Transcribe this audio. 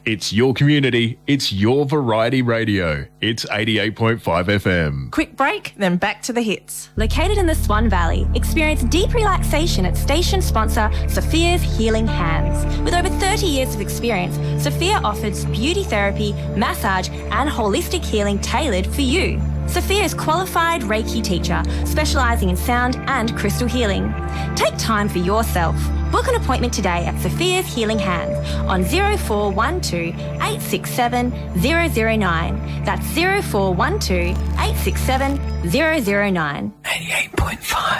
It's your community. It's your Variety Radio. It's 88.5 FM. Quick break, then back to the hits. Located in the Swan Valley, experience deep relaxation at station sponsor Sophia's Healing Hands. With over 30 years of experience, Sophia offers beauty therapy, massage and holistic healing tailored for you. Sophia is qualified Reiki teacher, specialising in sound and crystal healing. Take time for yourself. Book an appointment today at Sophia's Healing Hands on 0412 867 009. That's 0412 867 009. 88.5.